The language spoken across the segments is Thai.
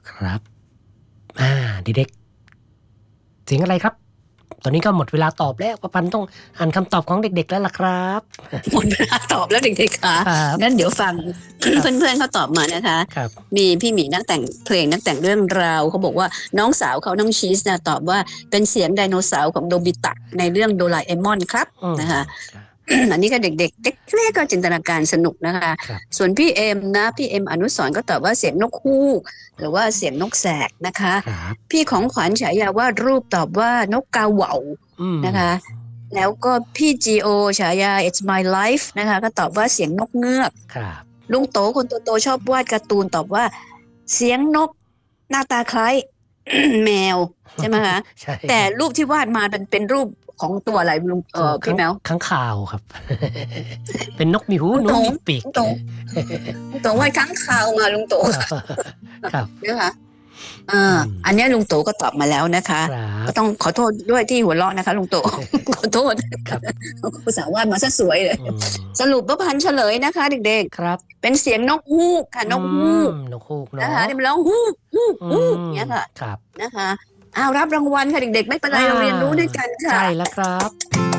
ครับเด็กๆเสียงอะไรครับตอนนี้ก็หมดเวลาตอบแล้วประพันธ์ต้องอ่านคำตอบของเด็กๆแล้วล่ะครับหมดเวลาตอบแล้วเด็กๆค่ะครับงั้นเดี๋ยวฟังครับเพื่อนๆเขาตอบมานะคะครับมีพี่หมีนักแต่งเพลงนักแต่งเรื่องราวเขาบอกว่าน้องสาวเขาน้องชีสนะตอบว่าเป็นเสียงไดโนเสาร์ของโดบิตะในเรื่องโดราเอมอนครับนะคะครับอันนี้ก็เด็กๆเล็กๆก็จินตนาการสนุกนะคะครับส่วนพี่เอ็มนะพี่เอ็มอนุสรณ์ก็ตอบว่าเสียงนกฮูกหรือว่าเสียงนกแสกนะคะครับพี่ของขวัญฉายาวาดรูปตอบว่านกกาเหว่านะคะ แล้วก็พี่จีโอฉายา It's My Life นะคะก็ตอบว่าเสียงนกเงือกครับลุงโตคนโตๆชอบวาดการ์ตูนตอบว่าเสียงนกหน้าตาคล้าย แมวใช่ไหมคะใช่แต่รูปที่วาดมาเป็นรูปของตัวอะไรลุงพี่แมวค้างคาวครับ เป็นนกมีหูนกมีปีกลุงโตวาดค้างคาวมาลุงโตครับนะคะอันนี้ลุงโตก็ตอบมาแล้วนะคะ ก็ต้องขอโทษด้วยที่หัวเราะนะคะลุงโต ขอโทษครับอุตส่าห์วาดมาซะสวยเลย สรุปว่าพันเฉลยนะคะเด็กๆครับๆเป็นเสียงนกฮูกค่ะนกฮูกนกฮูกเนาะนะคะที่มันร้องฮูกฮูกฮูกเนี่ยค่ะครับนะคะรับรางวัลค่ะเด็กๆไม่เป็นไรเราเรียนรู้ด้วยกันค่ะใช่แล้วครับ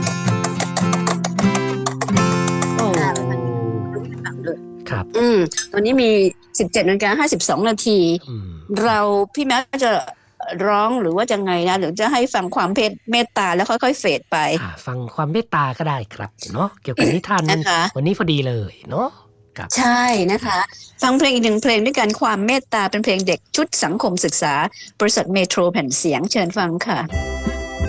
โอ้ครับตอนนี้มี 17:52 นาทีเราพี่แม่จะร้องหรือว่าจะไงนะหรือจะให้ฟังความเมตตาแล้วค่อยๆเฟดไปฟังความเมตตาก็ได้ครับเนาะเกี่ยวกับนิทานนะคะวันนี้พอดีเลยเนาะใช่นะคะฟังเพลงอีกหนึ่งเพลงด้วยกันความเมตตาเป็นเพลงเด็กชุดสังคมศึกษาบริษัทเมโทรแผ่นเสียงเชิญฟังค่ะ